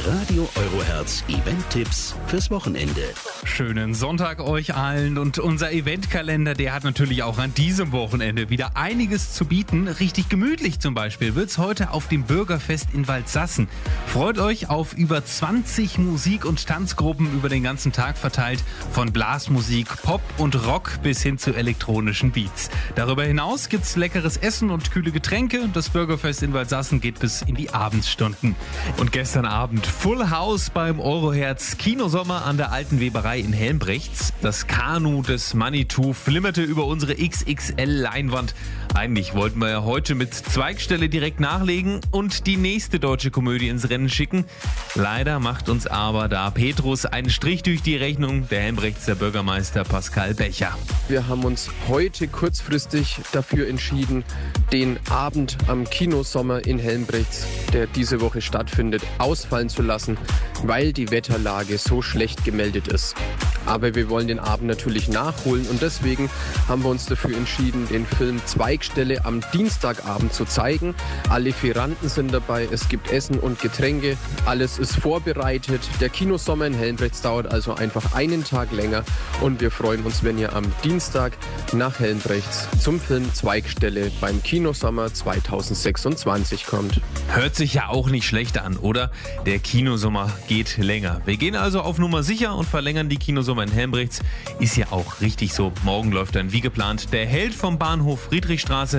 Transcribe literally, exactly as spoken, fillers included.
Radio Eurohertz Event-Tipps fürs Wochenende. Schönen Sonntag euch allen, und unser Eventkalender, der hat natürlich auch an diesem Wochenende wieder einiges zu bieten. Richtig gemütlich zum Beispiel wird's heute auf dem Bürgerfest in Waldsassen. Freut euch auf über zwanzig Musik- und Tanzgruppen über den ganzen Tag verteilt, von Blasmusik, Pop und Rock bis hin zu elektronischen Beats. Darüber hinaus gibt's leckeres Essen und kühle Getränke. Das Bürgerfest in Waldsassen geht bis in die Abendsstunden. Und gestern Abend Full House beim Eurohertz Kinosommer an der Alten Weberei in Helmbrechts. Das Kanu des Manitou flimmerte über unsere X X L-Leinwand. Eigentlich wollten wir ja heute mit Zweigstelle direkt nachlegen und die nächste deutsche Komödie ins Rennen schicken. Leider macht uns aber da Petrus einen Strich durch die Rechnung, der Helmbrechtser Bürgermeister Pascal Becher. Wir haben uns heute kurzfristig dafür entschieden, den Abend am Kinosommer in Helmbrechts, der diese Woche stattfindet, ausfallen zu lassen, weil die Wetterlage so schlecht gemeldet ist. Aber wir wollen den Abend natürlich nachholen und deswegen haben wir uns dafür entschieden, den Film Zweigstelle am Dienstagabend zu zeigen. Alle Lieferanten sind dabei, es gibt Essen und Getränke, alles ist vorbereitet. Der Kinosommer in Helmbrechts dauert also einfach einen Tag länger und wir freuen uns, wenn ihr am Dienstag nach Helmbrechts zum Film Zweigstelle beim Kinosommer zweitausendsechsundzwanzig kommt. Hört sich ja auch nicht schlecht an, oder? Der Kinosommer geht länger. Wir gehen also auf Nummer sicher und verlängern die Kinosommer in Helmbrechts. Ist ja auch richtig so. Morgen läuft dann wie geplant der Held vom Bahnhof Friedrichstraße.